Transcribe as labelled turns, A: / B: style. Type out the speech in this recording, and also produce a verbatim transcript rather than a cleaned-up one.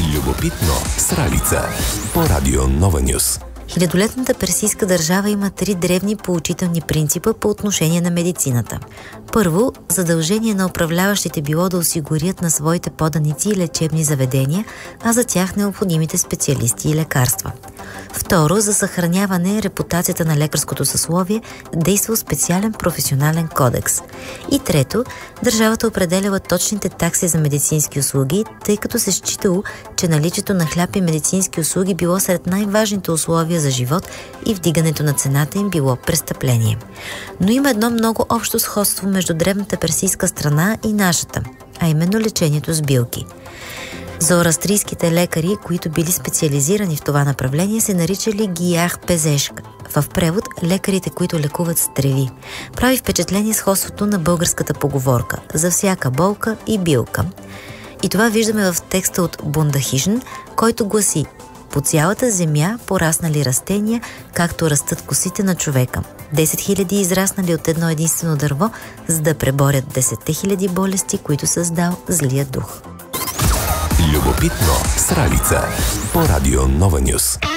A: Любопитно с Ралица по Радио Нова Нюс.
B: Хилядолетната персийска държава има три древни поучителни принципа по отношение на медицината. Първо, задължение на управляващите било да осигурят на своите поданици и лечебни заведения, а за тях необходимите специалисти и лекарства. Второ, за съхраняване репутацията на лекарското съсловие действал специален професионален кодекс. И трето, държавата определяла точните такси за медицински услуги, тъй като се считало, че наличието на хляб и медицински услуги било сред най-важните условия за живот и вдигането на цената им било престъпление. Но има едно много общо сходство между древната персийска страна и нашата, а именно лечението с билки. Зороастрийските лекари, които били специализирани в това направление, се наричали гиях пезешка. В превод лекарите, които лекуват с треви. Прави впечатление сходството на българската поговорка за всяка болка и билка. И това виждаме в текста от Бундахижн, който гласи: по цялата земя пораснали растения, както растат косите на човека. десет хиляди израснали от едно единствено дърво, за да преборят десетте хиляди болести, които създал злия дух.
A: Любопитно с Ралица по Радио Нова Нюс.